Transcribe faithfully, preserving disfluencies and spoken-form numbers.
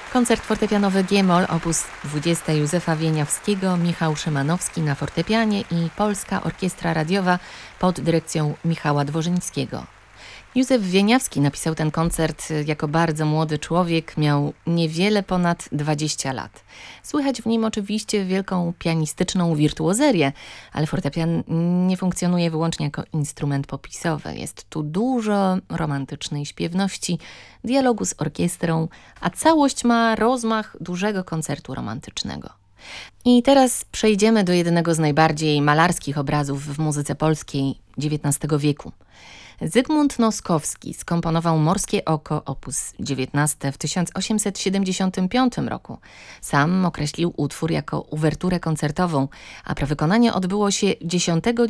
Koncert fortepianowy G-moll op. dwadzieścia Józefa Wieniawskiego, Michał Szymanowski na fortepianie i Polska Orkiestra Radiowa pod dyrekcją Michała Dworzyńskiego. Józef Wieniawski napisał ten koncert jako bardzo młody człowiek, miał niewiele ponad dwadzieścia lat. Słychać w nim oczywiście wielką pianistyczną wirtuozerię, ale fortepian nie funkcjonuje wyłącznie jako instrument popisowy. Jest tu dużo romantycznej śpiewności, dialogu z orkiestrą, a całość ma rozmach dużego koncertu romantycznego. I teraz przejdziemy do jednego z najbardziej malarskich obrazów w muzyce polskiej dziewiętnastego wieku. Zygmunt Noskowski skomponował Morskie oko op. dziewiętnaście w tysiąc osiemset siedemdziesiątym piątym roku. Sam określił utwór jako uwerturę koncertową, a prawykonanie odbyło się dziesiątego